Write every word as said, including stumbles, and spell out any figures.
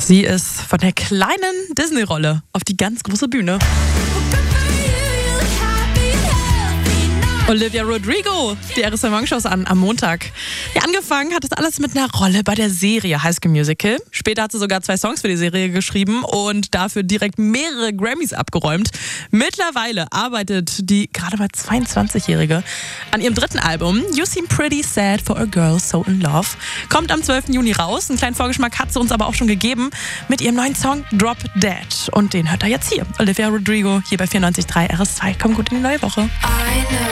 Sie ist von der kleinen Disney-Rolle auf die ganz große Bühne. Olivia Rodrigo, die R S M-Shows an am Montag. Ja, angefangen hat es alles mit einer Rolle bei der Serie High School Musical. Später hat sie sogar zwei Songs für die Serie geschrieben und dafür direkt mehrere Grammys abgeräumt. Mittlerweile arbeitet die gerade mal zweiundzwanzigjährige an ihrem dritten Album You Seem Pretty Sad for a Girl So in Love. Kommt am zwölften Juni raus. Einen kleinen Vorgeschmack hat sie uns aber auch schon gegeben mit ihrem neuen Song Drop Dead. Und den hört er jetzt hier. Olivia Rodrigo hier bei vierundneunzig Komma drei R S zwei. Kommt gut in die neue Woche.